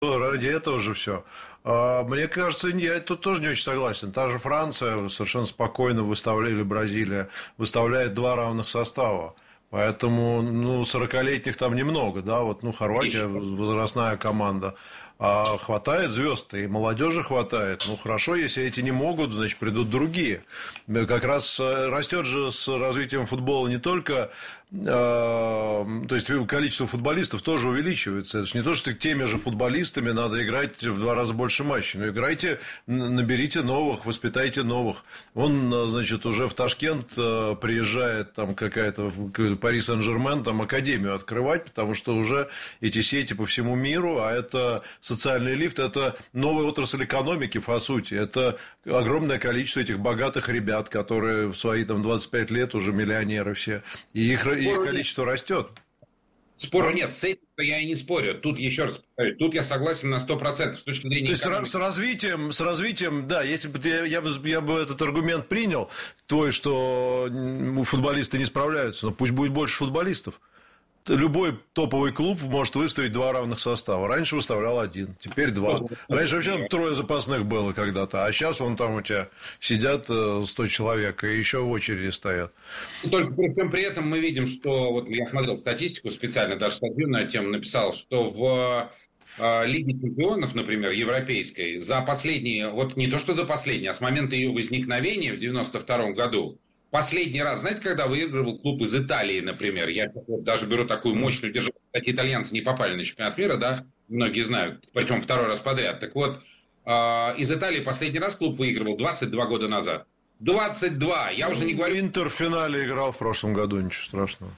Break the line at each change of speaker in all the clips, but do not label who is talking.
ради этого же все. Мне кажется, я тут тоже не очень согласен. Та же Франция совершенно спокойно выставляет, или Бразилия выставляет два равных состава. Поэтому, 40-летних там немного, да, Хорватия возрастная команда. А хватает звезд, и молодежи хватает. Хорошо, если эти не могут, значит, придут другие. Как раз растет же с развитием футбола не только... То есть, количество футболистов тоже увеличивается. Это же не то, что теми же футболистами надо играть в 2 раза больше матчей. Но играйте, наберите новых, воспитайте новых. Значит, уже в Ташкент приезжает там какая-то Пари Сен-Жермен, там академию открывать, потому что уже эти сети по всему миру, а это социальный лифт, это новая отрасль экономики, по сути. Это огромное количество этих богатых ребят, которые в свои 25 лет уже миллионеры все. И их количество растет.
Спору нет, с этим я и не спорю. Тут, еще раз повторю, тут я согласен на 100% с точки зрения экономики.
С развитием, да, если бы я бы этот аргумент принял, твой, что футболисты не справляются, но пусть будет больше футболистов. Любой топовый клуб может выставить 2 равных состава. Раньше выставлял 1, теперь 2. Раньше вообще 3 запасных было когда-то, а сейчас там у тебя сидят 100 человек и еще в очереди стоят.
Только при этом мы видим, что я смотрел статистику специально, даже статью на эту тему написал, что в Лиге чемпионов, например, европейской, за последние, не то что за последние, а с момента ее возникновения в 1992 году, последний раз, знаете, когда выигрывал клуб из Италии, например, я даже беру такую мощную державу, кстати, итальянцы не попали на чемпионат мира, да, многие знают, причем 2 раз подряд. Так вот, из Италии последний раз клуб выигрывал 22 года назад. 22, я уже не говорю...
Интер в финале играл в прошлом году, ничего страшного.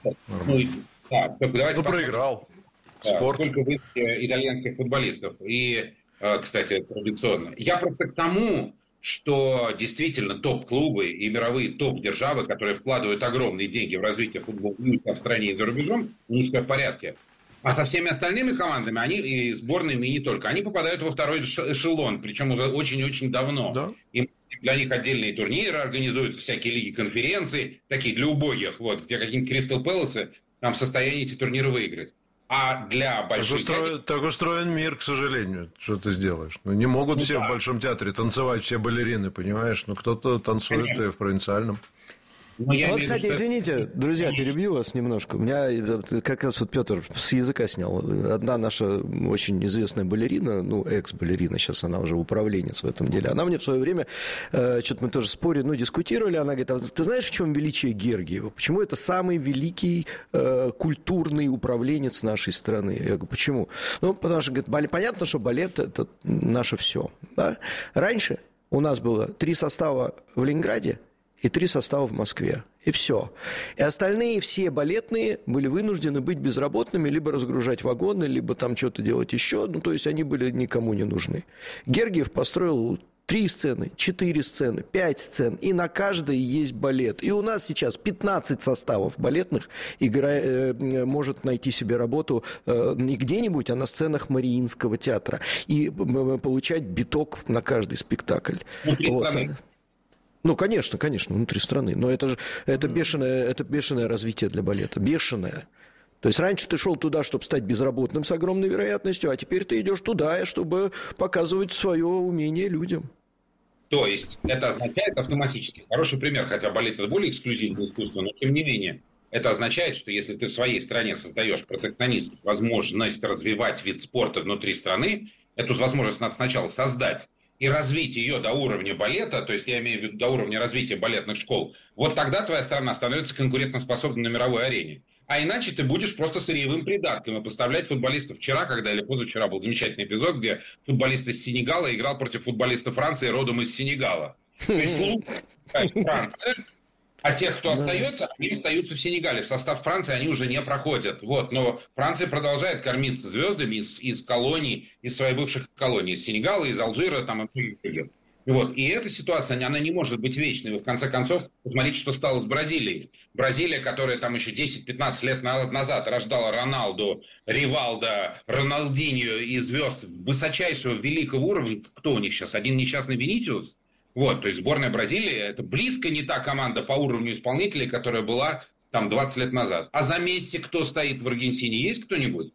Давайте
проиграл. Спорт.
Сколько выиграли итальянских футболистов. И, кстати, традиционно. Я просто к тому... что действительно топ-клубы и мировые топ-державы, которые вкладывают огромные деньги в развитие футбола в стране и за рубежом, у них все в порядке. А со всеми остальными командами, они и сборными, и не только, они попадают во второй эшелон, причем уже очень-очень давно. Да. И для них отдельные турниры организуются, всякие лиги конференции, такие для убогих, где какие-нибудь Кристал Пэласы там в состоянии эти турниры выиграть. А для больших...
Так устроен мир, к сожалению. Что ты сделаешь? Не могут все в Большом театре танцевать, все балерины, понимаешь? Кто-то танцует и в провинциальном.
Кстати, извините, друзья, перебью вас немножко. У меня как раз Петр с языка снял. Одна наша очень известная балерина, экс-балерина, сейчас она уже управленец в этом деле, она мне в свое время, что-то мы тоже спорили, дискутировали, она говорит, а ты знаешь, в чем величие Гергиева? Почему это самый великий культурный управленец нашей страны? Я говорю, почему? Потому что, говорит, понятно, что балет – это наше все. Да? Раньше у нас было 3 состава в Ленинграде, и 3 состава в Москве. И все. И остальные все балетные были вынуждены быть безработными, либо разгружать вагоны, либо там что-то делать еще. То есть, они были никому не нужны. Гергиев построил 3 сцены, 4 сцены, 5 сцен, и на каждой есть балет. И у нас сейчас 15 составов балетных может найти себе работу не где-нибудь, а на сценах Мариинского театра. И получать биток на каждый спектакль. Конечно, внутри страны. Но это бешеное развитие для балета. Бешеное. То есть, раньше ты шел туда, чтобы стать безработным с огромной вероятностью, а теперь ты идешь туда, чтобы показывать свое умение людям.
То есть, это означает автоматически, хороший пример, хотя балет это более эксклюзивное искусство, но тем не менее, это означает, что если ты в своей стране создаешь протекционистскую возможность развивать вид спорта внутри страны, эту возможность надо сначала создать и развить ее до уровня балета, то есть я имею в виду до уровня развития балетных школ, тогда твоя страна становится конкурентоспособной на мировой арене. А иначе ты будешь просто сырьевым придатком и поставлять футболистов. Вчера, или позавчера был замечательный эпизод, где футболист из Сенегала играл против футболиста Франции родом из Сенегала. То есть Франция, а тех, кто остается, они остаются в Сенегале. В состав Франции они уже не проходят. Но Франция продолжает кормиться звездами из колоний, из своих бывших колоний, из Сенегала, из Алжира, там и других. И эта ситуация, она не может быть вечной. Вы, в конце концов, посмотрите, что стало с Бразилией. Бразилия, которая там еще 10-15 лет назад рождала Роналду, Ривалдо, Роналдиньо и звезд высочайшего великого уровня. Кто у них сейчас? Один несчастный Винисиус? То есть сборная Бразилии – это близко не та команда по уровню исполнителей, которая была там 20 лет назад. А за Месси кто стоит в Аргентине? Есть кто-нибудь?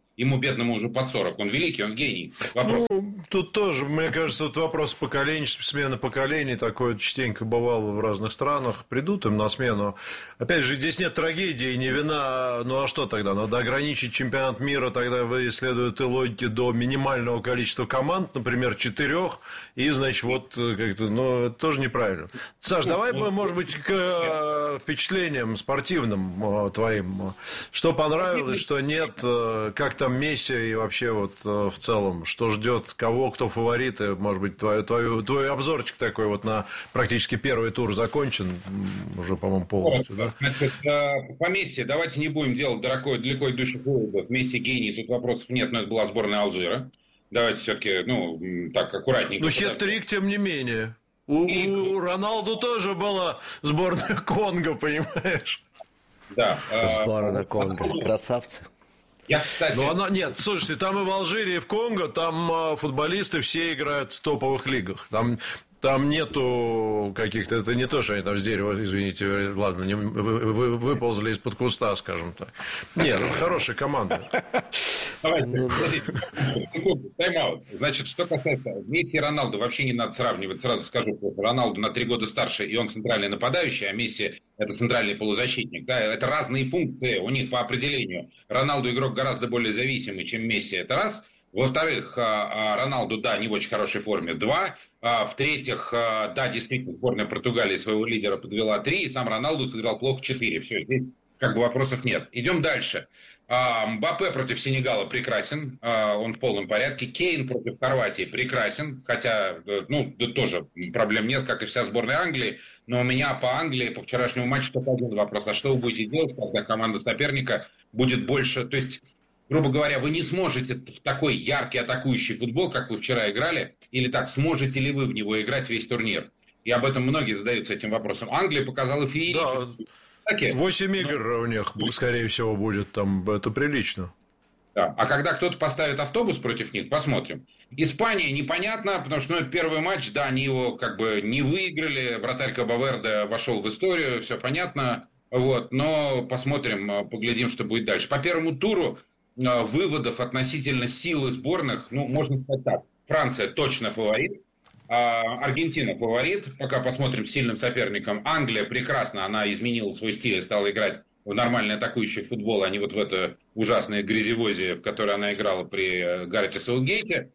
Ему, бедному, уже под 40. Он великий, он гений. Вопрос.
Тут тоже, мне кажется, вот вопрос поколений, смена поколений, такое частенько бывало в разных странах, придут им на смену. Опять же, здесь нет трагедии, не вина, ну а что тогда? Надо ограничить чемпионат мира, тогда следует и логике до минимального количества команд, например, 4, и, значит, вот как-то, ну, это тоже неправильно. Саш, давай мы, может быть, к впечатлениям спортивным твоим. Что понравилось, что нет, как там Месси и вообще вот в целом, что ждет, кого, кто фавориты, может быть, твой обзорчик такой вот на практически первый тур закончен, уже, по-моему, полностью, да?
Значит, по Месси давайте не будем делать далеко идущих выводов. Месси гений, тут вопросов нет, но это была сборная Алжира. Давайте все-таки, ну, так, аккуратненько.
Ну, хет-трик, тем не менее. У Роналду тоже была сборная Конго, понимаешь?
Да.
Сборная Конго, красавцы.
Я, кстати...
Нет, слушайте, там и в Алжире, и в Конго, там футболисты все играют в топовых лигах. Там нету каких-то... Это не то, что они там с дерева, извините, ладно, выползли из-под куста, скажем так. Нет, хорошая команда.
Давайте, тайм-аут. Значит, что касается Месси и Роналду, вообще не надо сравнивать. Сразу скажу, Роналду на 3 года старше, и он центральный нападающий, а Месси – это центральный полузащитник. Да, это разные функции у них по определению. Роналду игрок гораздо более зависимый, чем Месси. Это раз. Во-вторых, Роналду, да, не в очень хорошей форме, 2. В-третьих, да, действительно, сборная Португалии своего лидера подвела 3, и сам Роналду сыграл плохо 4. Все, здесь как бы вопросов нет. Идем дальше. Мбаппе против Сенегала прекрасен, он в полном порядке. Кейн против Хорватии прекрасен, хотя, ну, тоже проблем нет, как и вся сборная Англии. Но у меня по Англии, по вчерашнему матчу только один вопрос. А что вы будете делать, когда команда соперника будет больше... То есть, грубо говоря, вы не сможете в такой яркий атакующий футбол, как вы вчера играли, или так, сможете ли вы в него играть весь турнир? И об этом многие задаются этим вопросом. Англия показала феерическую...
Да. 8 игр у них, скорее всего, будет там, это прилично.
Да. А когда кто-то поставит автобус против них, посмотрим. Испания непонятно, потому что это первый матч, да, они его как бы не выиграли, вратарь Кабо-Верде вошел в историю, все понятно, вот, но посмотрим, поглядим, что будет дальше. По первому туру выводов относительно силы сборных, ну, можно сказать так, Франция точно фаворит. Аргентина фаворит, пока посмотрим с сильным соперником. Англия прекрасно, она изменила свой стиль и стала играть в нормальный атакующий футбол, а не вот в это ужасное грязевозие, в которое она играла при Гаррете Саутгейте.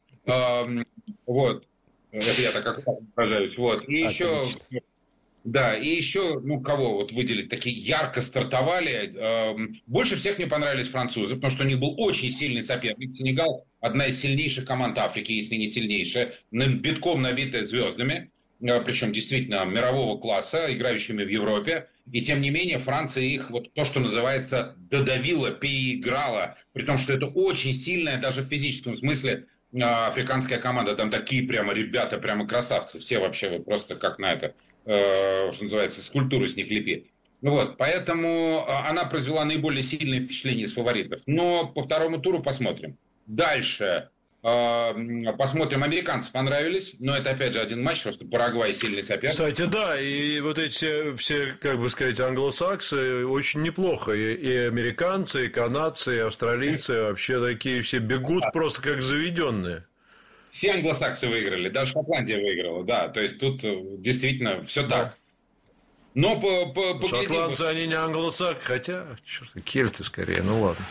Вот. Это я так аккуратно выражаюсь. Вот. И еще... Да, и еще, ну, кого вот выделить, такие ярко стартовали. Больше всех мне понравились французы, потому что у них был очень сильный соперник. Сенегал – одна из сильнейших команд Африки, если не сильнейшая, битком набитая звездами, причем действительно мирового класса, играющими в Европе. И тем не менее Франция их, вот то, что называется, додавила, переиграла, при том, что это очень сильная, даже в физическом смысле, африканская команда. Там такие прямо ребята, прямо красавцы, все вообще вот просто как на это... что называется, скульптуру с них лепи. Вот, поэтому она произвела наиболее сильное впечатление из фаворитов. Но по второму туру посмотрим. Дальше посмотрим. Американцы понравились, но это опять же один матч, просто Парагвай сильный соперник.
Кстати, да, и вот эти все, как бы сказать, англосаксы очень неплохо. И американцы, и канадцы, и австралийцы вообще такие все бегут просто как заведенные.
Все англосаксы выиграли, даже Шотландия выиграла, да, то есть тут действительно все так. Но
шотландцы, они не англосаксы, хотя, черт, кельты скорее, ну ладно.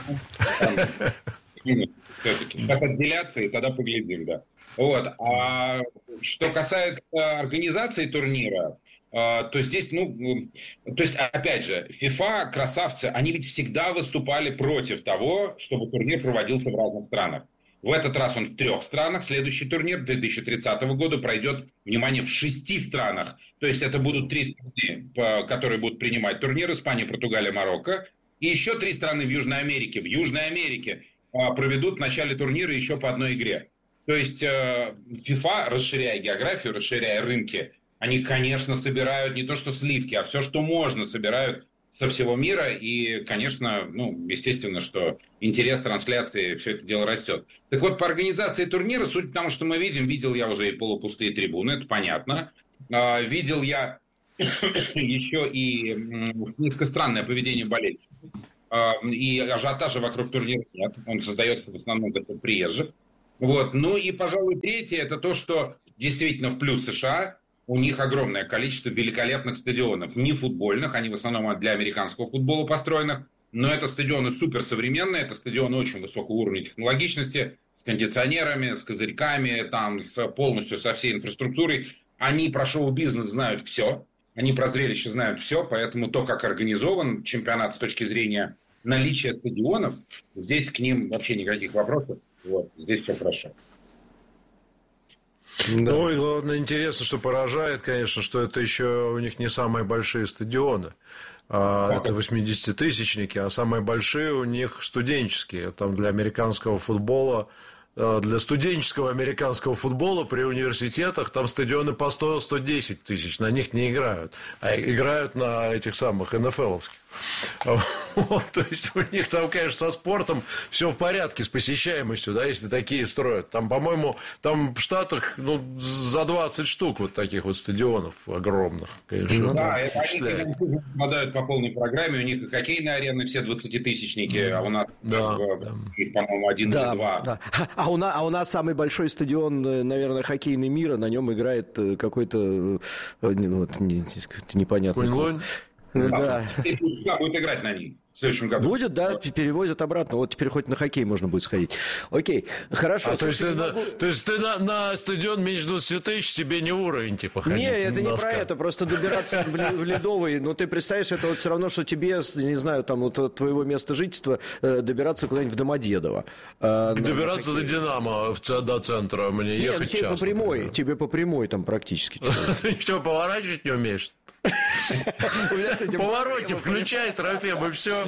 Все-таки сейчас отделяться, и тогда поглядим, да. Вот. А что касается организации турнира, то здесь, ну, то есть, опять же, FIFA, красавцы, они ведь всегда выступали против того, чтобы турнир проводился в разных странах. В этот раз он в 3 странах. Следующий турнир 2030 года пройдет, внимание, в 6 странах. То есть это будут 3 страны, которые будут принимать турнир. Испания, Португалия, Марокко. И еще 3 страны в Южной Америке. В Южной Америке проведут в начале турнира еще по одной игре. То есть FIFA, расширяя географию, расширяя рынки, они, конечно, собирают не то что сливки, а все, что можно, собирают со всего мира, и, конечно, ну, естественно, что интерес трансляции, все это дело растет. Так вот, по организации турнира, судя по тому, что мы видел я уже и полупустые трибуны, это понятно. Видел я еще и несколько странное поведение болельщиков. и ажиотажа вокруг турнира нет. Он создается в основном для приезжих. Вот. Ну и, пожалуй, третье, это то, что действительно в плюс США у них огромное количество великолепных стадионов. Не футбольных, они в основном для американского футбола построенных, но это стадионы суперсовременные, это стадионы очень высокого уровня технологичности, с кондиционерами, с козырьками, там, полностью со всей инфраструктурой. Они про шоу-бизнес знают все, они про зрелище знают все, поэтому то, как организован чемпионат с точки зрения наличия стадионов, здесь к ним вообще никаких вопросов. Вот, здесь все хорошо.
Да. Ну и главное, интересно, что поражает, конечно, что это еще у них не самые большие стадионы. Это 80-тысячники, а самые большие у них студенческие. Там для американского футбола, для студенческого американского футбола при университетах там стадионы по 100-110 тысяч, на них не играют, а играют на этих самых НФЛовских. Вот, то есть у них там, конечно, со спортом все в порядке, с посещаемостью, да, если такие строят. Там, по-моему, там в Штатах за 20 штук вот таких вот стадионов огромных, конечно.
Да, это они попадают по полной программе, у них и хоккейные арены все 20-тысячники, а у нас, по-моему, один или два.
Да. А у нас самый большой стадион, наверное, хоккейный мира, на нем играет какой-то непонятный клуб.
Да. Будет играть на ней в следующем году.
Будет, да, перевозят обратно. Вот теперь хоть на хоккей можно будет сходить. Окей, хорошо.
То есть ты на стадион меньше 20 тысяч, тебе не уровень, типа, ходить?
Не, это не про это, просто добираться в Ледовый. Но ты представляешь, это вот все равно, что тебе, не знаю, там вот от твоего места жительства добираться куда-нибудь в Домодедово.
Добираться до Динамо, до центра, мне ехать часто.
Тебе по прямой там практически.
Ты что, поворачивать не умеешь? Поворотник, включай, Трофим, и все.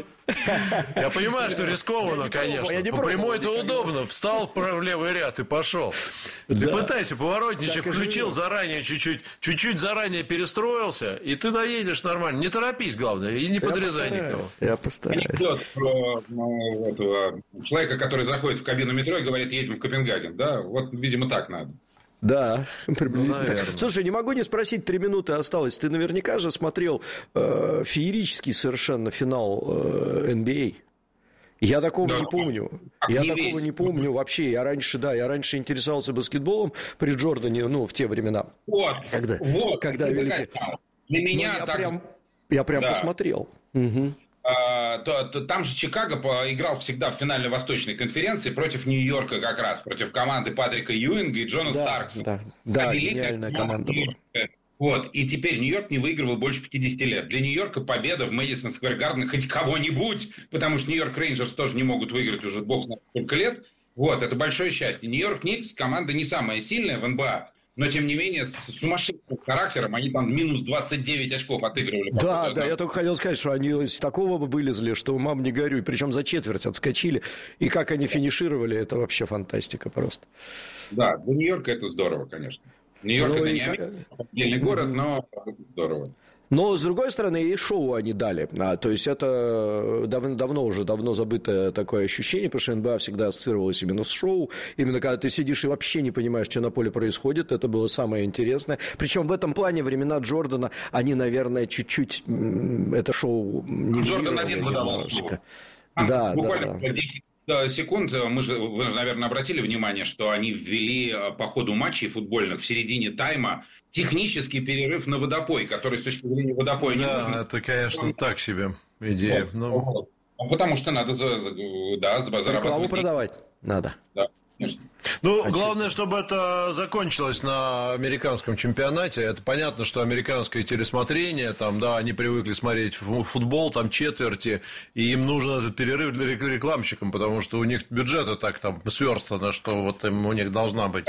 Я понимаю, что рискованно, конечно. По прямой это удобно. Встал в левый ряд и пошел. Ты пытайся, поворотничек включил заранее чуть-чуть заранее перестроился, и ты доедешь нормально. Не торопись, главное, и не подрезай никого.
Я постараюсь.
Анекдот про человека, который заходит в кабину метро и говорит: едем в Копенгаген. Да, вот, видимо, так надо.
Да, приблизительно так. Слушай, не могу не спросить, 3 минуты осталось. Ты наверняка же смотрел феерический совершенно финал NBA. Я такого не помню. Такого не помню вообще. Я раньше интересовался баскетболом при Джордане, в те времена. Когда великий.
Для меня
я прям посмотрел. Угу.
Там же Чикаго играл всегда в финальной Восточной конференции против Нью-Йорка как раз, против команды Патрика Юинга и Джона Старкса.
Да, гениальная команда была.
Вот, и теперь Нью-Йорк не выигрывал больше 50 лет. Для Нью-Йорка победа в Мэдисон Сквер Гарден хоть кого-нибудь, потому что Нью-Йорк Рейнджерс тоже не могут выиграть уже бог знает сколько лет. Вот, это большое счастье. Нью-Йорк Никс команда не самая сильная в НБА, но, тем не менее, с сумасшедшим характером они там минус 29 очков отыгрывали.
Да, я только хотел сказать, что они из такого вылезли, что мам не горюй. Причем за четверть отскочили. И как они финишировали, это вообще фантастика просто.
Да, для Нью-Йорка это здорово, конечно. Нью-Йорк это не отдельный город, но здорово.
Но, с другой стороны, и шоу они дали. То есть, это давно забытое такое ощущение, потому что НБА всегда ассоциировалось именно с шоу. Именно когда ты сидишь и вообще не понимаешь, что на поле происходит, это было самое интересное. Причем в этом плане времена Джордана, они, наверное, чуть-чуть это шоу нивелировали немножко. Да,
буквально 10 секунд. Вы же, наверное, обратили внимание, что они ввели по ходу матчей футбольных в середине тайма технический перерыв на водопой, который с точки зрения водопоя не нужен.
Да, это, конечно, так себе идея.
Вот. Потому что надо зарабатывать.
Рекламу продавать надо.
Да. Конечно.
Главное, чтобы это закончилось на американском чемпионате. Это понятно, что американское телесмотрение, там, да, они привыкли смотреть футбол, там четверти, и им нужен этот перерыв для рекламщикам, потому что у них бюджеты так там сверстаны, что вот у них должна быть.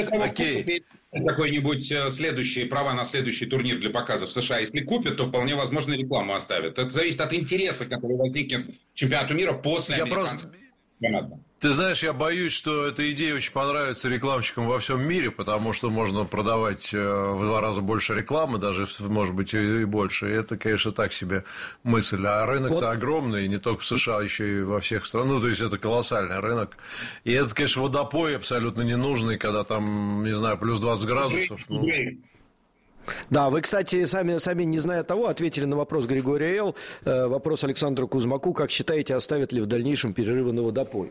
Окей. Какой-нибудь права на следующий турнир для показа в США, если купят, то вполне возможно рекламу оставят. Это зависит от интереса, который возникнет к чемпионату мира после американского чемпионата.
Ты знаешь, я боюсь, что эта идея очень понравится рекламщикам во всем мире, потому что можно продавать в 2 раза больше рекламы, даже, может быть, и больше. И это, конечно, так себе мысль. А рынок-то огромный, и не только в США, еще и во всех странах. То есть, это колоссальный рынок. И это, конечно, водопой абсолютно ненужный, когда там, не знаю, плюс 20 градусов.
Да, вы, кстати, сами не зная того, ответили на вопрос Григория Л. Вопрос Александру Кузьмаку. Как считаете, оставят ли в дальнейшем перерывы на водопой?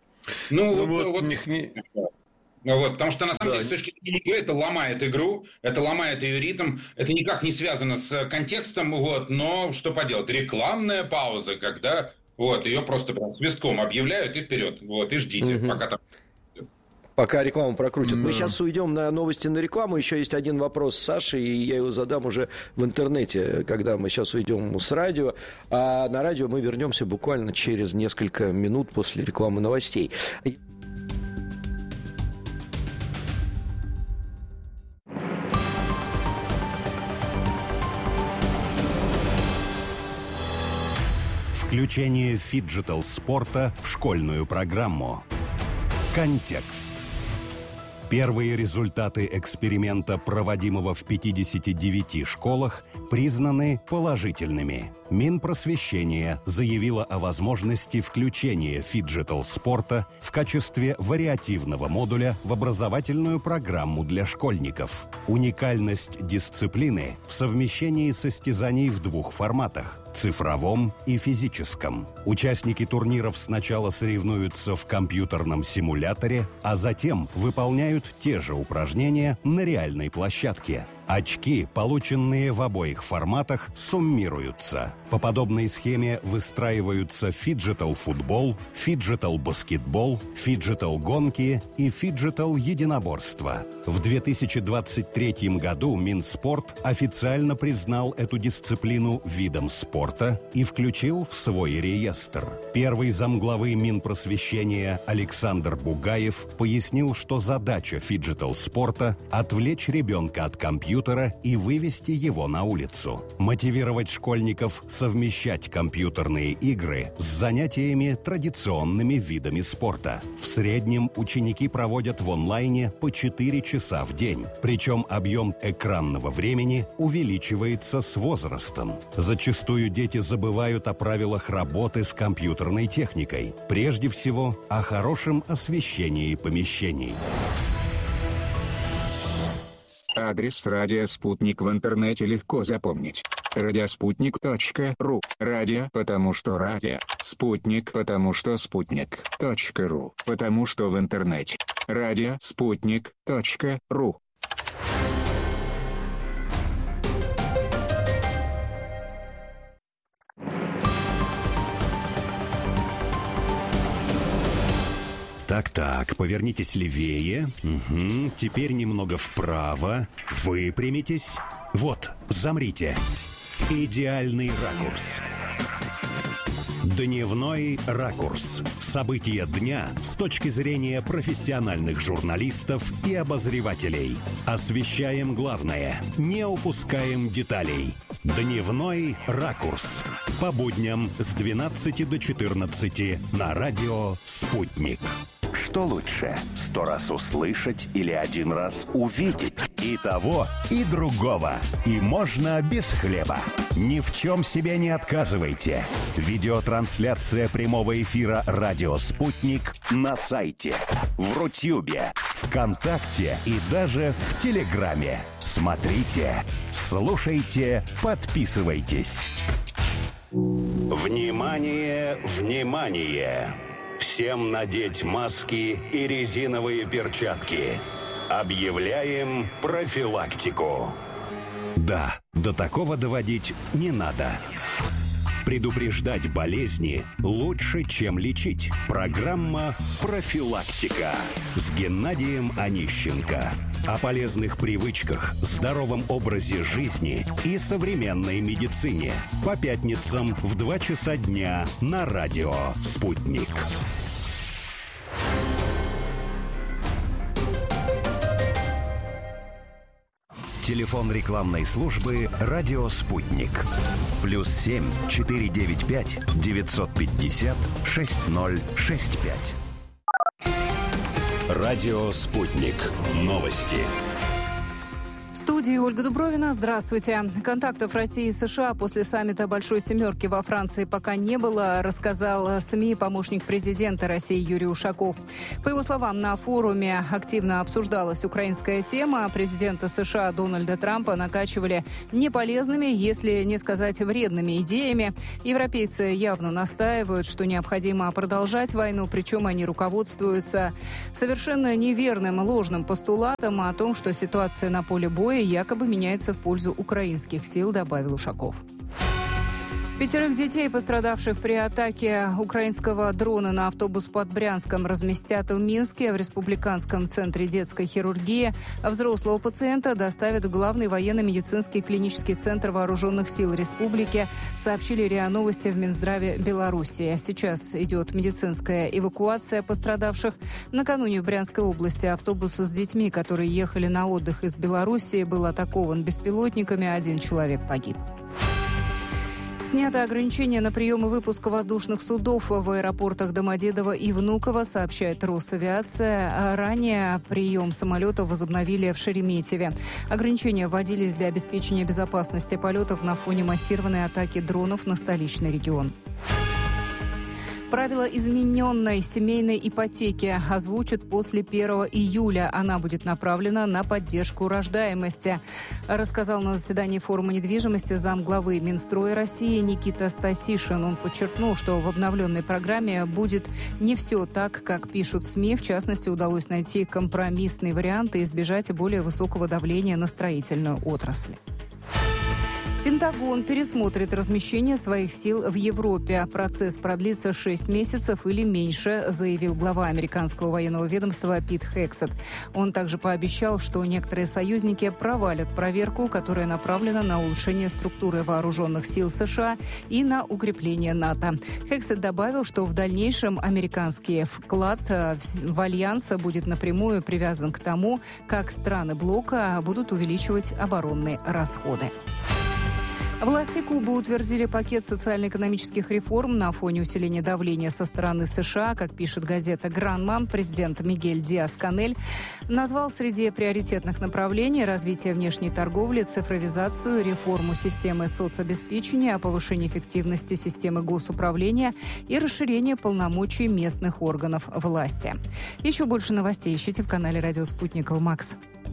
Потому что, на самом деле, с точки зрения игры, это ломает игру, это ломает ее ритм, это никак не связано с контекстом, но что поделать, рекламная пауза, когда ее просто прям свистком объявляют и вперед, и ждите, пока там...
Пока рекламу прокрутят. Мы сейчас уйдем на новости, на рекламу. Еще есть один вопрос Саши, и я его задам уже в интернете, когда мы сейчас уйдем с радио. А на радио мы вернемся буквально через несколько минут после рекламы новостей.
Включение фиджитал-спорта в школьную программу. Контекст. Первые результаты эксперимента, проводимого в 59 школах, признаны положительными. Минпросвещение заявило о возможности включения фиджитал-спорта в качестве вариативного модуля в образовательную программу для школьников. Уникальность дисциплины в совмещении состязаний в двух форматах – цифровом и физическом. Участники турниров сначала соревнуются в компьютерном симуляторе, а затем выполняют те же упражнения на реальной площадке. Очки, полученные в обоих форматах, суммируются. По подобной схеме выстраиваются фиджитал-футбол, фиджитал-баскетбол, фиджитал-гонки и фиджитал-единоборства. В 2023 году Минспорт официально признал эту дисциплину видом спорта и включил в свой реестр. Первый замглавы Минпросвещения Александр Бугаев пояснил, что задача фиджитал-спорта – отвлечь ребенка от компьютера и вывести его на улицу. Мотивировать школьников совмещать компьютерные игры с занятиями традиционными видами спорта. В среднем ученики проводят в онлайне по 4 часа в день. Причем объем экранного времени увеличивается с возрастом. Зачастую дети забывают о правилах работы с компьютерной техникой. Прежде всего, о хорошем освещении помещений.
Адрес «Радио Спутник» в интернете легко запомнить. Радиоспутник.ру. Радио, потому что радио. Спутник, потому что спутник.ру. Потому что в интернете. Радиоспутник.ру.
Так, повернитесь левее. Угу. Теперь немного вправо. Выпрямитесь. Вот, замрите. Идеальный ракурс. Дневной ракурс. События дня с точки зрения профессиональных журналистов и обозревателей. Освещаем главное. Не упускаем деталей. Дневной ракурс. По будням с 12 до 14 на радио «Спутник». Что лучше, 100 раз услышать или 1 раз увидеть? И того, и другого. И можно без хлеба. Ни в чем себе не отказывайте. Видеотрансляция прямого эфира «Радио Спутник» на сайте, в Рутюбе, ВКонтакте и даже в Телеграме. Смотрите, слушайте, подписывайтесь. Внимание, внимание! Всем надеть маски и резиновые перчатки. Объявляем профилактику. Да, до такого доводить не надо. Предупреждать болезни лучше, чем лечить. Программа «Профилактика» с Геннадием Онищенко. О полезных привычках, здоровом образе жизни и современной медицине. По пятницам в 2 часа дня на радио «Спутник». Телефон рекламной службы «Радио Спутник». +7 495 950 6065. Радио Спутник. Новости.
студии Ольга Дубровина. Здравствуйте. Контактов России и США после саммита Большой Семерки во Франции пока не было, рассказал СМИ помощник президента России Юрий Ушаков. По его словам, на форуме активно обсуждалась украинская тема. Президента США Дональда Трампа накачивали неполезными, если не сказать вредными идеями. Европейцы явно настаивают, что необходимо продолжать войну, причем они руководствуются совершенно неверным, ложным постулатом о том, что ситуация на поле боя якобы меняется в пользу украинских сил, добавил Ушаков. 5 детей, пострадавших при атаке украинского дрона на автобус под Брянском, разместят в Минске в Республиканском центре детской хирургии. Взрослого пациента доставят в главный военно-медицинский клинический центр вооруженных сил республики, сообщили РИА Новости в Минздраве Беларуси. Сейчас идет медицинская эвакуация пострадавших. Накануне в Брянской области автобус с детьми, которые ехали на отдых из Беларуси, был атакован беспилотниками, 1 человек погиб. Снято ограничение на прием и выпуск воздушных судов в аэропортах Домодедово и Внуково, сообщает Росавиация. Ранее прием самолетов возобновили в Шереметьеве. Ограничения вводились для обеспечения безопасности полетов на фоне массированной атаки дронов на столичный регион. Правила измененной семейной ипотеки озвучат после 1 июля. Она будет направлена на поддержку рождаемости, рассказал на заседании форума недвижимости замглавы Минстроя России Никита Стасишин. Он подчеркнул, что в обновленной программе будет не все так, как пишут СМИ. В частности, удалось найти компромиссный вариант и избежать более высокого давления на строительную отрасль. Пентагон пересмотрит размещение своих сил в Европе. Процесс продлится 6 месяцев или меньше, заявил глава американского военного ведомства Пит Хексет. Он также пообещал, что некоторые союзники провалят проверку, которая направлена на улучшение структуры вооруженных сил США и на укрепление НАТО. Хексет добавил, что в дальнейшем американский вклад в альянс будет напрямую привязан к тому, как страны блока будут увеличивать оборонные расходы. Власти Кубы утвердили пакет социально-экономических реформ на фоне усиления давления со стороны США. Как пишет газета «Гранма», президент Мигель Диас-Канель назвал среди приоритетных направлений развитие внешней торговли, цифровизацию, реформу системы соцобеспечения, повышение эффективности системы госуправления и расширение полномочий местных органов власти. Еще больше новостей ищите в канале «Радио Спутник ВМАКС».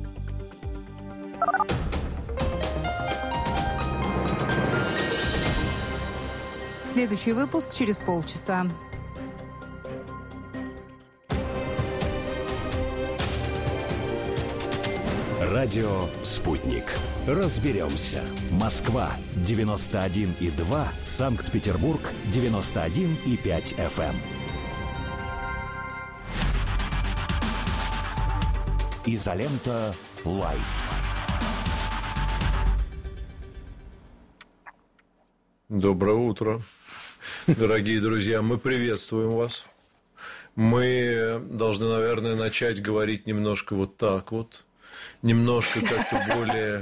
Следующий выпуск через полчаса.
Радио «Спутник». Разберемся. Москва 91,2, Санкт-Петербург 91,5 FM. Изолента Лайф.
Доброе утро, дорогие друзья. Мы приветствуем вас. Мы должны, наверное, начать говорить немножко вот так вот. Немножко как-то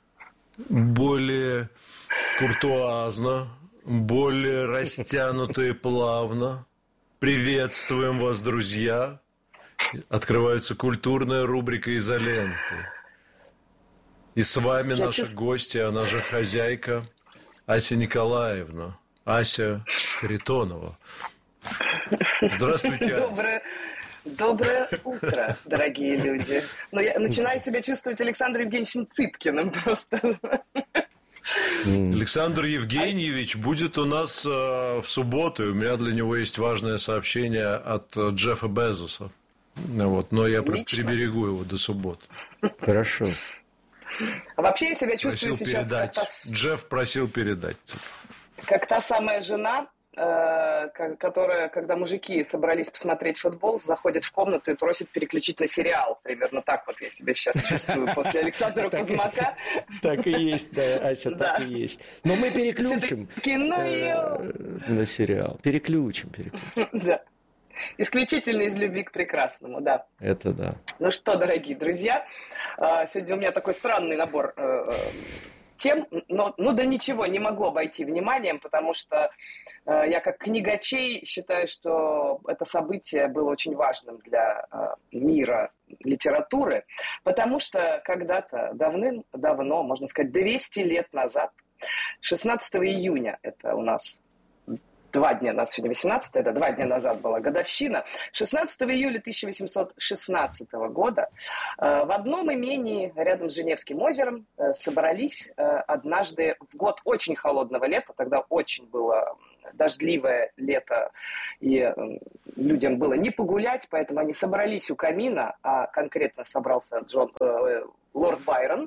более куртуазно, более растянуто и плавно. Приветствуем вас, друзья. Открывается культурная рубрика «Изоленты». И с вами наша гостья, она же хозяйка, Ася Николаевна, Ася Харитонова. Здравствуйте, Ася.
Доброе утро, дорогие люди. Но я начинаю себя чувствовать Александром Евгеньевичем Цыпкиным просто.
Александр Евгеньевич будет у нас в субботу. У меня для него есть важное сообщение от Джеффа Безоса. Вот, но я приберегу его до субботы.
Хорошо.
А вообще я себя чувствую сейчас
Джефф просил передать.
Как та самая жена, которая, когда мужики собрались посмотреть футбол, заходит в комнату и просит переключить на сериал. Примерно так вот я себя сейчас чувствую после Александра Кузьмака.
Так и есть, да, Ася, так и есть. Но мы переключим на сериал. Переключим.
Да. Исключительно из любви к прекрасному, да.
Это да.
Ну что, дорогие друзья, сегодня у меня такой странный набор тем, но да ничего, не могу обойти вниманием, потому что я как книгачей считаю, что это событие было очень важным для мира литературы, потому что когда-то, давным-давно, можно сказать, 200 лет назад, 16 июня, это у нас 2 дня, у нас сегодня 18-е, да, 2 дня назад была годовщина, 16 июля 1816 года в одном имении рядом с Женевским озером собрались однажды в год очень холодного лета, тогда очень было дождливое лето, и людям было не погулять, поэтому они собрались у камина, а конкретно собрался лорд Байрон,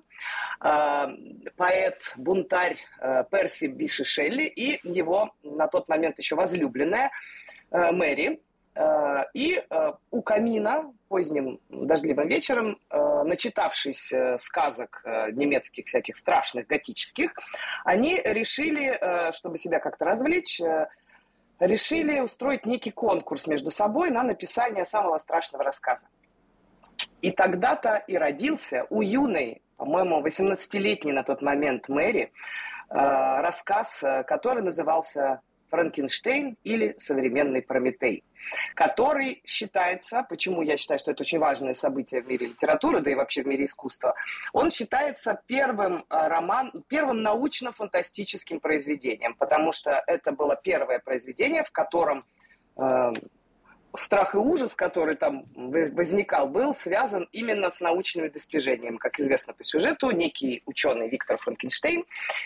поэт, бунтарь Перси Биши Шелли и его на тот момент еще возлюбленная Мэри. И у камина поздним дождливым вечером, начитавшись сказок немецких всяких страшных, готических, они решили, чтобы себя как-то развлечь, решили устроить некий конкурс между собой на написание самого страшного рассказа. И тогда-то и родился у юной, по-моему, 18-летней на тот момент Мэри рассказ, который назывался «Франкенштейн» или «Современный Прометей», который считается, почему я считаю, что это очень важное событие в мире литературы, да и вообще в мире искусства, он считается первым научно-фантастическим произведением, потому что это было первое произведение, в котором страх и ужас, который там возникал, был связан именно с научными достижениями. Как известно по сюжету, некий ученый Виктор Франкенштейн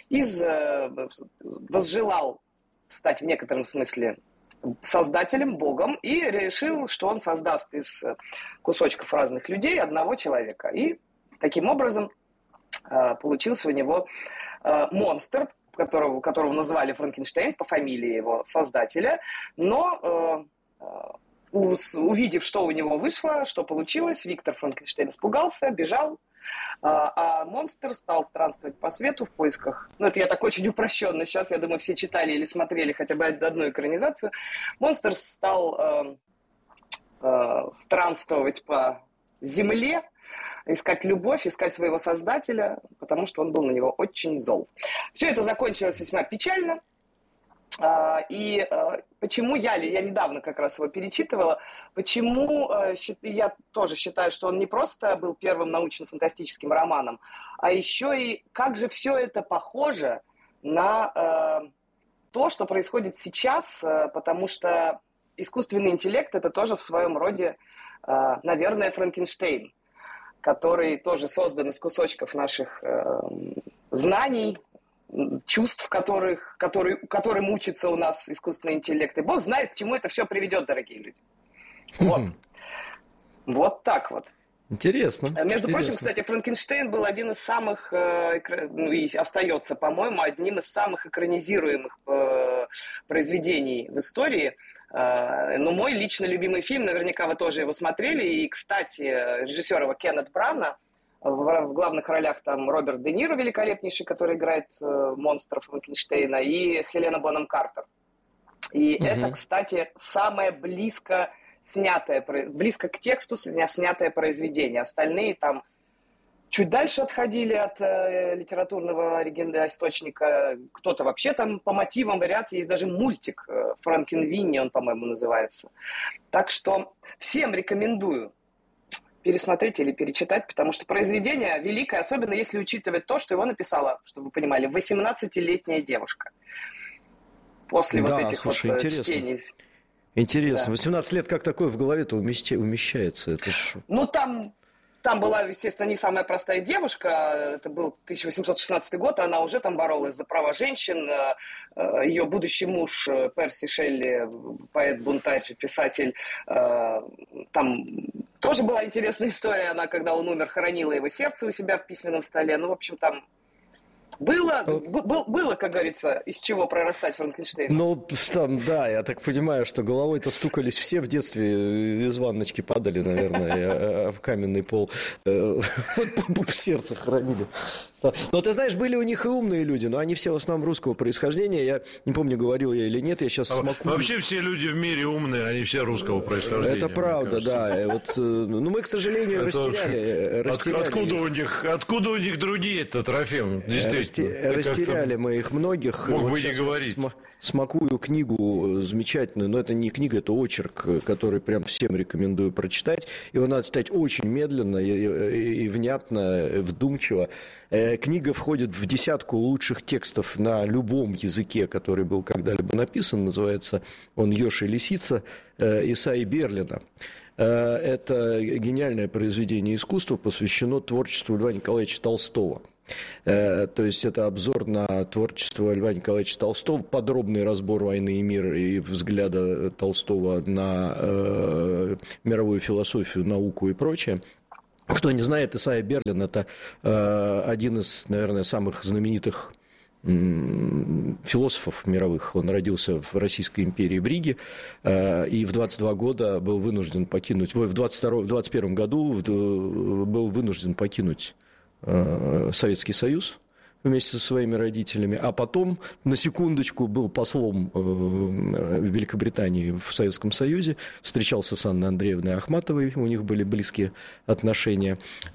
возжелал стать в некотором смысле создателем, богом, и решил, что он создаст из кусочков разных людей одного человека. И таким образом получился у него монстр, которого назвали Франкенштейн по фамилии его создателя, но увидев, что у него вышло, что получилось, Виктор Франкенштейн испугался, бежал, а монстр стал странствовать по свету в поисках... Ну, это я так очень упрощенно. Сейчас, я думаю, все читали или смотрели хотя бы одну экранизацию. Монстр стал странствовать по земле, искать любовь, искать своего создателя, потому что он был на него очень зол. Все это закончилось весьма печально. И почему я недавно как раз его перечитывала, почему я тоже считаю, что он не просто был первым научно-фантастическим романом, а еще и как же все это похоже на то, что происходит сейчас, потому что искусственный интеллект — это тоже в своем роде, наверное, Франкенштейн, который тоже создан из кусочков наших знаний, чувств, которым учится у нас искусственный интеллект. И Бог знает, к чему это все приведет, дорогие люди. Вот. Вот так вот.
Интересно.
Между прочим, кстати, Франкенштейн был один из самых, и остается, по-моему, одним из самых экранизируемых произведений в истории. Но мой лично любимый фильм, наверняка вы тоже его смотрели, и, кстати, режиссер его Кеннет Брана, в главных ролях там Роберт Де Ниро великолепнейший, который играет монстра Франкенштейна, и Хелена Бонем Картер. И это, кстати, самое близко к тексту снятое произведение. Остальные там чуть дальше отходили от литературного источника. Кто-то вообще там по мотивам вариаций. Есть даже мультик «Франкенвинни», он, по-моему, называется. Так что всем рекомендую пересмотреть или перечитать, потому что произведение великое, особенно если учитывать то, что его написала, чтобы вы понимали, 18-летняя девушка. После вот этих чтений.
Интересно. Да. 18 лет как такое в голове-то умещается? Это ж...
Ну, там была, естественно, не самая простая девушка. Это был 1816 год, она уже там боролась за права женщин. Ее будущий муж Перси Шелли, поэт-бунтарь, писатель, там тоже была интересная история. Она, когда он умер, хоронила его сердце у себя в письменном столе. Ну, в общем, там было, как говорится, из чего прорастать Франкенштейн.
Ну, там, да, я так понимаю, что головой-то стукались все в детстве, из ванночки падали, наверное, в каменный пол, в сердце хоронили. Но ты знаешь, были у них и умные люди, но они все в основном русского происхождения. Я не помню, говорил я или нет, я сейчас смакую.
Вообще все люди в мире умные, они все русского происхождения.
Это правда, да. Вот, ну, мы, к сожалению, растеряли.
Откуда у них другие-то, Трофим? Действительно.
Растеряли мы их многих.
Мог бы не говорить.
Смакую книгу замечательную, но это не книга, это очерк, который прям всем рекомендую прочитать. Его надо читать очень медленно и внятно, вдумчиво. Книга входит в 10 лучших текстов на любом языке, который был когда-либо написан. Называется он «Ёж и лисица» Исаи Берлина. Это гениальное произведение искусства, посвящено творчеству Льва Николаевича Толстого. То есть это обзор на творчество Льва Николаевича Толстого, подробный разбор «Войны и мира» и взгляда Толстого на мировую философию, науку и прочее. Кто не знает, Исаия Берлин – это один из, наверное, самых знаменитых философов мировых. Он родился в Российской империи в Риге и в 22 года был вынужден покинуть, в 21 году был вынужден покинуть Советский Союз вместе со своими родителями, а потом, на секундочку, был послом в Великобритании в Советском Союзе, встречался с Анной Андреевной Ахматовой, у них были близкие отношения,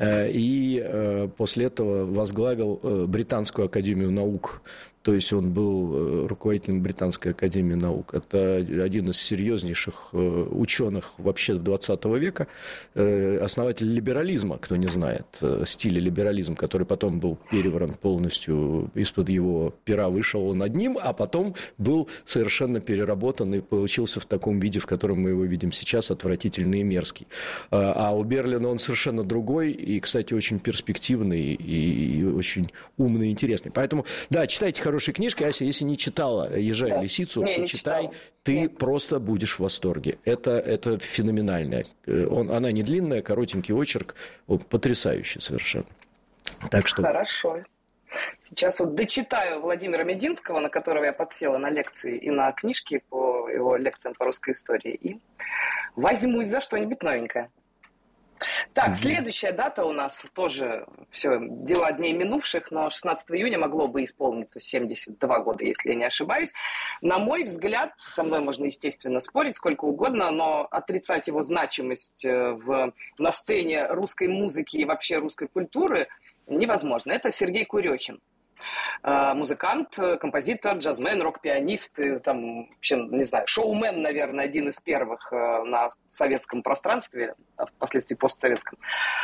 и после этого возглавил Британскую академию наук. То есть он был руководителем Британской академии наук. Это один из серьезнейших ученых вообще 20 века, основатель либерализма, кто не знает, стиля либерализм, который потом был переворот полностью, из-под его пера вышел он одним, а потом был совершенно переработан и получился в таком виде, в котором мы его видим сейчас, отвратительный и мерзкий. А у Берлина он совершенно другой и, кстати, очень перспективный и очень умный и интересный. Поэтому, да, читайте хорошие книжки. Ася, если не читала «Ежа и лисицу», почитай, ты просто будешь в восторге. Это феноменально. Она не длинная, коротенький очерк, потрясающий совершенно. Так что...
Хорошо. Сейчас вот дочитаю Владимира Мединского, на которого я подсела на лекции и на книжки по его лекциям по русской истории, и возьмусь за что-нибудь новенькое. Так, следующая дата у нас тоже все дела дней минувших, но 16 июня могло бы исполниться 72 года, если я не ошибаюсь. На мой взгляд, со мной можно, естественно, спорить сколько угодно, но отрицать его значимость на сцене русской музыки и вообще русской культуры невозможно. Это Сергей Курехин. Музыкант, композитор, джазмен, рок-пианист, там, вообще, не знаю, шоумен, наверное, один из первых на советском пространстве, а впоследствии постсоветском.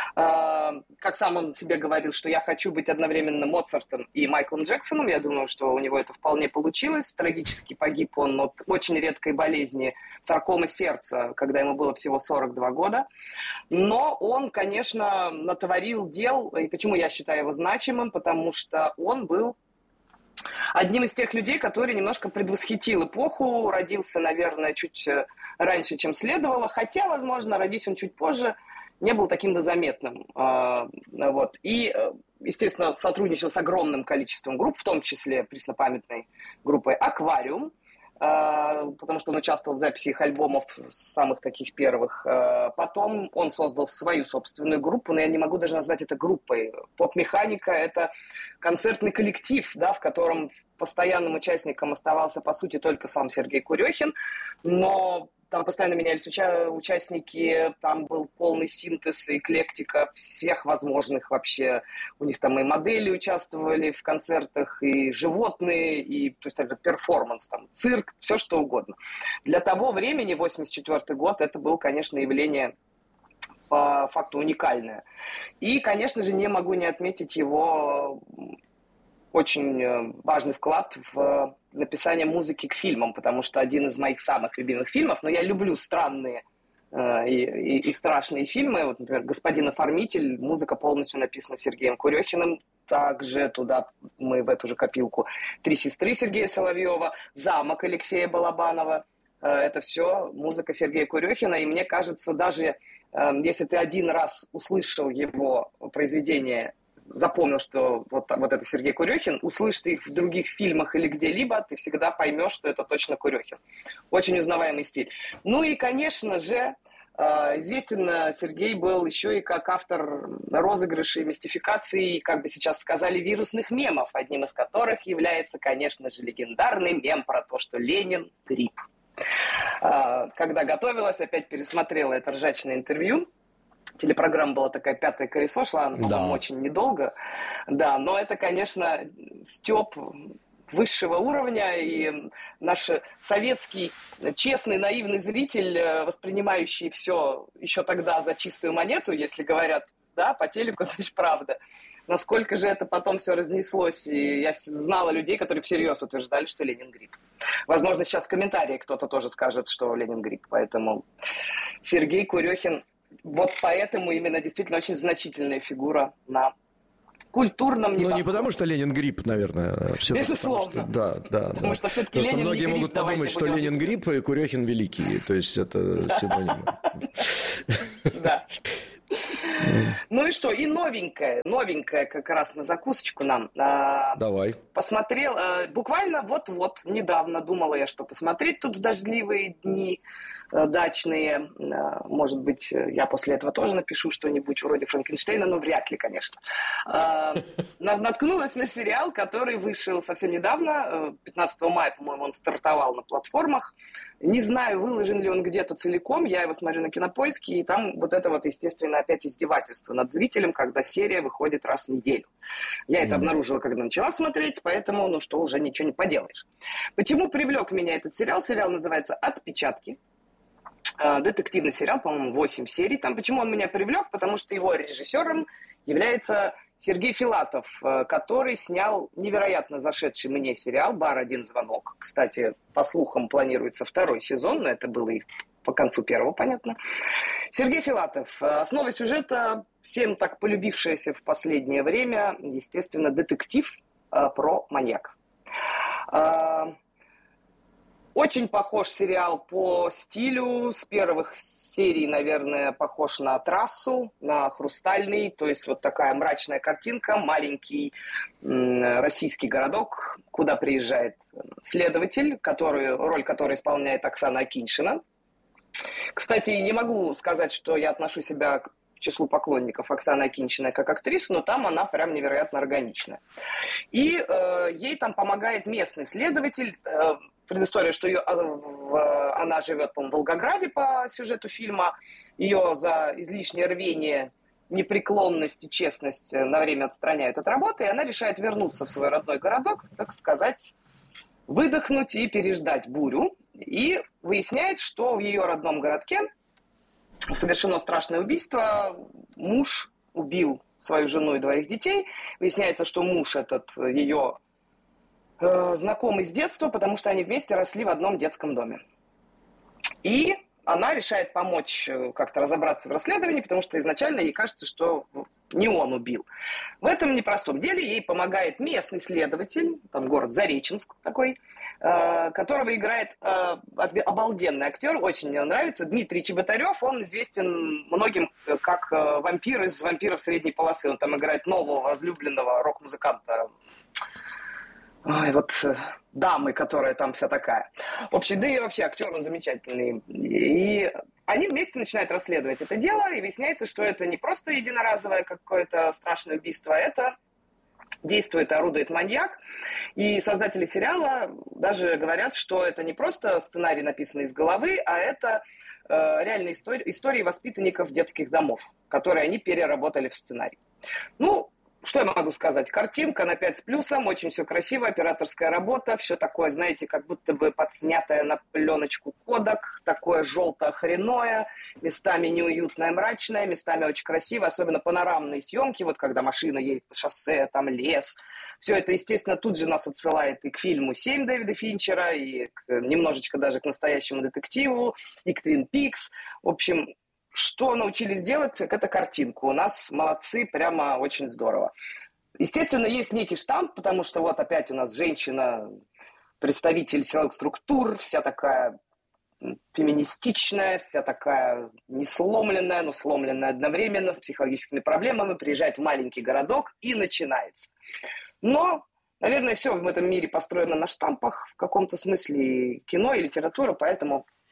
Как сам он себе говорил, что я хочу быть одновременно Моцартом и Майклом Джексоном, я думаю, что у него это вполне получилось. Трагически погиб он от очень редкой болезни саркомы сердца, когда ему было всего 42 года. Но он, конечно, натворил дел, и почему я считаю его значимым, потому что он был одним из тех людей, который немножко предвосхитил эпоху, родился, наверное, чуть раньше, чем следовало, хотя, возможно, родись он чуть позже, не был таким заметным. Вот. И, естественно, сотрудничал с огромным количеством групп, в том числе преснопамятной группой «Аквариум», потому что он участвовал в записи их альбомов самых таких первых. Потом он создал свою собственную группу, но я не могу даже назвать это группой. «Поп-механика» — это концертный коллектив, да, в котором постоянным участником оставался, по сути, только сам Сергей Курехин, но там постоянно менялись участники, там был полный синтез и эклектика всех возможных вообще. У них там и модели участвовали в концертах, и животные, и то есть это перформанс, там, цирк, все что угодно. Для того времени, 1984 год, это было, конечно, явление по факту уникальное. И, конечно же, не могу не отметить его очень важный вклад в написание музыки к фильмам, потому что один из моих самых любимых фильмов, но я люблю странные и страшные фильмы, вот, например, «Господин оформитель», музыка полностью написана Сергеем Курехиным, также туда мы в эту же копилку «Три сестры» Сергея Соловьева, «Замок» Алексея Балабанова, это все музыка Сергея Курехина, и мне кажется, даже если ты один раз услышал его произведение, запомнил, что вот это Сергей Курехин, услышь ты их в других фильмах или где-либо, ты всегда поймешь, что это точно Курехин. Очень узнаваемый стиль. Ну и, конечно же, Известен Сергей был еще и как автор розыгрышей, мистификаций, как бы сейчас сказали, вирусных мемов, одним из которых является, конечно же, легендарный мем про то, что Ленин – грипп. Когда готовилась, опять пересмотрела это ржачное интервью. Телепрограмма была такая «Пятое колесо», шла она, по-моему, очень недолго. Да, но это, конечно, стёб высшего уровня, и наш советский честный, наивный зритель, воспринимающий все еще тогда за чистую монету, если говорят, да, по телеку, значит, правда. Насколько же это потом все разнеслось, и я знала людей, которые всерьез утверждали, что Ленин грипп. Возможно, сейчас в комментарии кто-то тоже скажет, что Ленин грипп, поэтому Сергей Курехин, вот поэтому именно действительно очень значительная фигура на культурном небосклоне.
Ну, не потому, что Ленин грипп, наверное.
Безусловно.
Да.
Потому что все-таки Ленин
многие
не грипп,
могут подумать, что Ленин грипп и Курехин великий. То есть это синонимы.
Да. Ну и что? И новенькое как раз на закусочку нам.
Давай.
Посмотрел, буквально вот-вот, недавно думала я, что посмотреть тут в дождливые дни дачные. Может быть, я после этого тоже напишу что-нибудь вроде Франкенштейна, но вряд ли, конечно. Наткнулась на сериал, который вышел совсем недавно, 15 мая, по-моему, он стартовал на платформах. Не знаю, выложен ли он где-то целиком, я его смотрю на Кинопоиске, и там вот это вот, естественно, опять издевательство над зрителем, когда серия выходит раз в неделю. Я это обнаружила, когда начала смотреть, поэтому, ну что, уже ничего не поделаешь. Почему привлек меня этот сериал? Сериал называется «Отпечатки». Детективный сериал, по-моему, 8 серий. Там почему он меня привлек? Потому что его режиссером является Сергей Филатов, который снял невероятно зашедший мне сериал «Бар. Один звонок». Кстати, по слухам, планируется 2-й сезон, но это было и по концу 1-го, понятно. Сергей Филатов. Основа сюжета, всем так полюбившаяся в последнее время, естественно, детектив про маньяка. Очень похож сериал по стилю. С первых серий, наверное, похож на «Трассу», на «Хрустальный». То есть вот такая мрачная картинка, маленький российский городок, куда приезжает следователь, роль которой исполняет Оксана Акиньшина. Кстати, не могу сказать, что я отношу себя к числу поклонников Оксаны Акиньшиной как актрисы, но там она прям невероятно органичная. И ей там помогает местный следователь. Предыстория, что она живет, по-моему, в Волгограде по сюжету фильма. Ее за излишнее рвение, непреклонность и честность на время отстраняют от работы, и она решает вернуться в свой родной городок, так сказать, выдохнуть и переждать бурю. И выясняет, что в ее родном городке совершено страшное убийство. Муж убил свою жену и 2 детей. Выясняется, что муж этот ее знакомый с детства, потому что они вместе росли в одном детском доме. И она решает помочь как-то разобраться в расследовании, потому что изначально ей кажется, что не он убил. В этом непростом деле ей помогает местный следователь, там город Зареченск такой, которого играет обалденный актер, очень мне нравится, Дмитрий Чеботарев. Он известен многим как вампир из «Вампиров средней полосы». Он там играет нового возлюбленного рок-музыканта, дамы, которая там вся такая. В общем, да и вообще актер, он замечательный. И они вместе начинают расследовать это дело, и выясняется, что это не просто единоразовое какое-то страшное убийство, это действует и орудует маньяк. И создатели сериала даже говорят, что это не просто сценарий, написанный из головы, а это реальные истории воспитанников детских домов, которые они переработали в сценарий. Ну, что я могу сказать? Картинка на 5 с плюсом, очень все красиво, операторская работа, все такое, знаете, как будто бы подснятое на пленочку кодек, такое желто-хреное, местами неуютное, мрачное, местами очень красиво, особенно панорамные съемки, вот когда машина едет по шоссе, там лес. Все это, естественно, тут же нас отсылает и к фильму «7» Дэвида Финчера, и немножечко даже к настоящему детективу, и к «Твин Пикс». В общем, что научились делать, так это картинку. У нас молодцы, прямо очень здорово. Естественно, есть некий штамп, потому что вот опять у нас женщина, представитель силовых структур, вся такая феминистичная, вся такая несломленная, но сломленная одновременно, с психологическими проблемами, приезжает в маленький городок и начинается. Но, наверное, все в этом мире построено на штампах, в каком-то смысле кино и литература, поэтому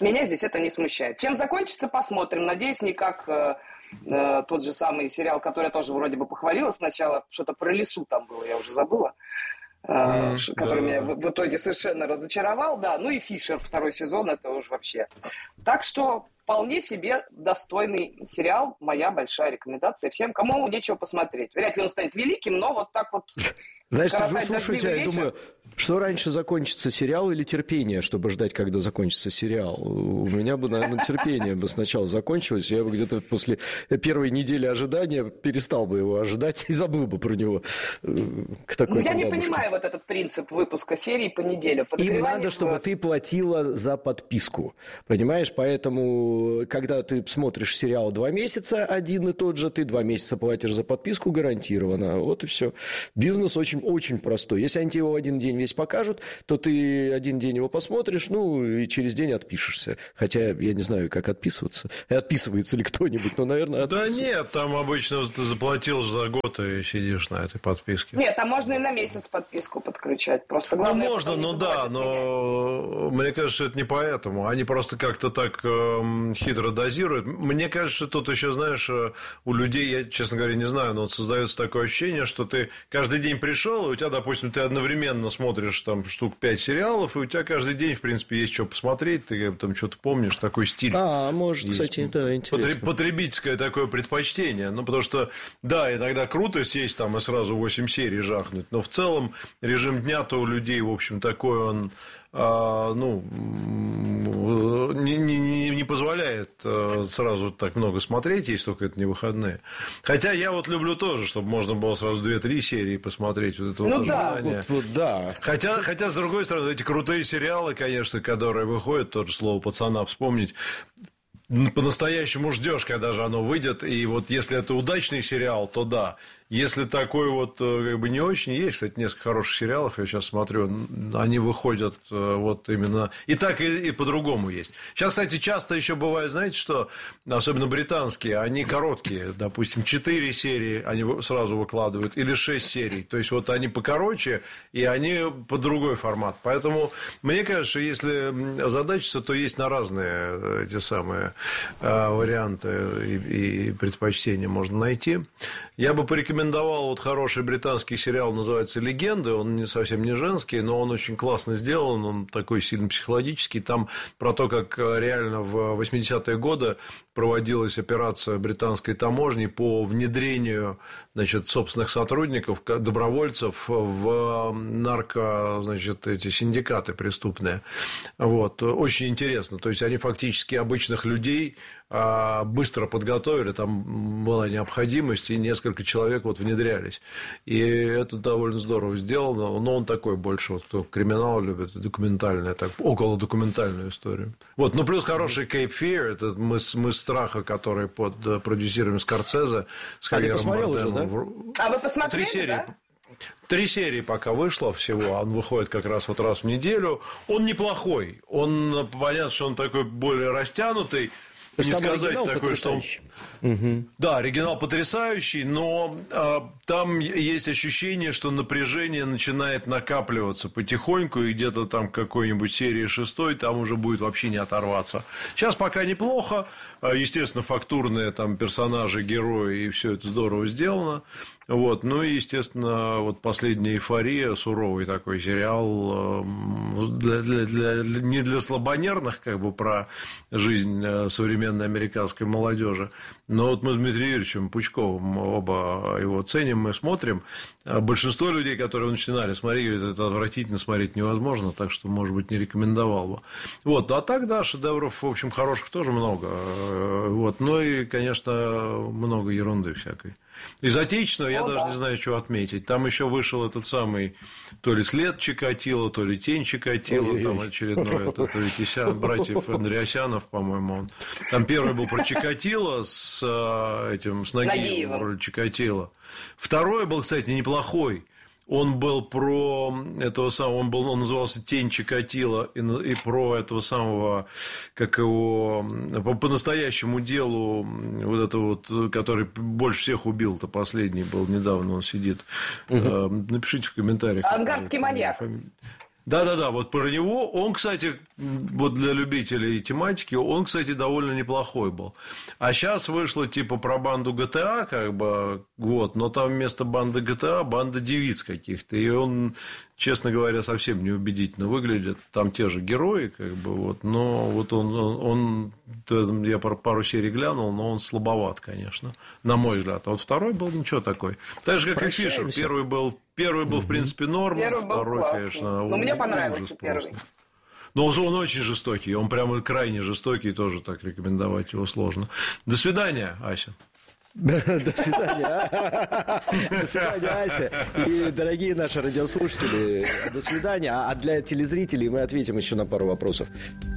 Меня здесь это не смущает. Чем закончится, посмотрим. Надеюсь, не как тот же самый сериал, который я тоже вроде бы похвалила сначала. Что-то про лесу там было, я уже забыла. Который меня в итоге совершенно разочаровал. Да, ну и Фишер, 2-й сезон, это уже вообще. Так что вполне себе достойный сериал. Моя большая рекомендация всем, кому нечего посмотреть. Вряд ли он станет великим, но вот так вот...
Знаешь, слушаю тебя и думаю, что раньше закончится сериал или терпение, чтобы ждать, когда закончится сериал? У меня бы, наверное, терпение бы сначала закончилось, я бы где-то после первой недели ожидания перестал бы его ожидать и забыл бы про него.
Я не понимаю вот этот принцип выпуска серий по неделю.
Им надо, чтобы ты платила за подписку, понимаешь? Поэтому, когда ты смотришь сериал 2 месяца один и тот же, ты 2 месяца платишь за подписку гарантированно. Вот и все. Бизнес очень простой. Если они тебе его один день весь покажут, то ты один день его посмотришь, ну, и через день отпишешься. Хотя я не знаю, как отписываться. Отписывается ли кто-нибудь, но, наверное, отписывается.
Да нет, там обычно ты заплатил за год и сидишь на этой подписке.
Нет, там можно и на месяц подписку подключать. Просто главное...
Ну, можно, но мне кажется, что это не поэтому. Они просто как-то так хитро дозируют. Мне кажется, что тут еще, знаешь, у людей, я, честно говоря, не знаю, но вот создается такое ощущение, что ты каждый день пришел, и у тебя, допустим, ты одновременно смотришь там штук 5 сериалов, и у тебя каждый день, в принципе, есть что посмотреть, ты там что-то помнишь, такой стиль.
Может, есть. Кстати, да, интересно.
Потребительское такое предпочтение. Ну, потому что, да, иногда круто сесть там и сразу 8 серий жахнуть, но в целом режим дня-то у людей, в общем, такой он... не позволяет сразу так много смотреть, если только это не выходные. Хотя я вот люблю тоже, чтобы можно было сразу 2-3 серии посмотреть. Вот это вот ожидание.
Да.
Хотя, с другой стороны, эти крутые сериалы, конечно, которые выходят, тот же «Слово пацана» вспомнить, по-настоящему ждешь, когда же оно выйдет. И вот если это удачный сериал, то да. Если такой вот как бы не очень, есть, кстати, несколько хороших сериалов, я сейчас смотрю, они выходят вот именно и так, и по-другому есть. Сейчас, кстати, часто еще бывает, знаете, что, особенно британские, они короткие, допустим, 4 серии они сразу выкладывают, или 6 серий, то есть вот они покороче, и они под другой формат. Поэтому мне кажется, что если озадачиться, то есть на разные эти самые варианты и предпочтения можно найти. Я бы порекомендовал вот хороший британский сериал, называется «Легенды». Он не совсем не женский, но он очень классно сделан. Он такой сильно психологический. Там про то, как реально в 80-е годы проводилась операция британской таможни по внедрению, значит, собственных сотрудников, добровольцев в эти синдикаты преступные. Вот. Очень интересно. То есть, они фактически обычных людей быстро подготовили, там была необходимость, и несколько человек вот внедрялись. И это довольно здорово сделано, но он такой больше, вот, кто криминал любит, документальная, так, около документальную историю. Вот, ну, плюс хороший Cape Fear, это мы страха, который под продюсером Скорсезе с Хавьером Бардемом.
Да? А вы посмотрели,
3 серии,
да?
3 серии пока вышло всего, он выходит как раз вот раз в неделю. Он неплохой, он, понятно, что он такой более растянутый. Не сказать такое, что он... Да, оригинал потрясающий, но там есть ощущение, что напряжение начинает накапливаться потихоньку, и где-то там какой-нибудь серии 6 там уже будет вообще не оторваться. Сейчас пока неплохо, естественно, фактурные там персонажи, герои, и все это здорово сделано. Вот. Ну и, естественно, вот «Последняя эйфория», суровый такой сериал, не для слабонервных, как бы, про жизнь современной американской молодежи. Но вот мы с Дмитрием Юрьевичем Пучковым оба его ценим, мы смотрим. Большинство людей, которые начинали смотреть, говорят, это отвратительно, смотреть невозможно, так что, может быть, не рекомендовал бы. Вот. А так, да, шедевров, в общем, хороших тоже много. Вот. Ну и, конечно, много ерунды всякой. Из отечественного я даже не знаю, что отметить. Там еще вышел этот самый то ли «След Чикатило», то ли «Тень Чикатило», там очередной это братьев Андреасянов, по-моему. Там первый был про Чикатило с Нагиевым в роли Чикатило. Второй был, кстати, неплохой. Он был про этого самого, он назывался «Тень Чикатило», и про этого самого, как его, по настоящему делу, вот этого вот, который больше всех убил-то, последний был, недавно он сидит. Напишите в комментариях.
Ангарский маньяк.
Да-да-да, вот про него, он, кстати, вот для любителей тематики, он, кстати, довольно неплохой был. А сейчас вышло типа про банду GTA, как бы, вот, но там вместо банды GTA банда девиц каких-то, и он, честно говоря, совсем неубедительно выглядит. Там те же герои, как бы, вот, но вот он я пару серий глянул, но он слабоват, конечно, на мой взгляд. А вот второй был ничего такой. Так же, как и Фишер. Первый был, в принципе, норм, второй, конечно...
Но мне понравился первый.
Но он очень жестокий, он прямо крайне жестокий, тоже так рекомендовать его сложно. До свидания, Ася.
До свидания. До свидания, Ася. И, дорогие наши радиослушатели, до свидания. А для телезрителей мы ответим еще на пару вопросов.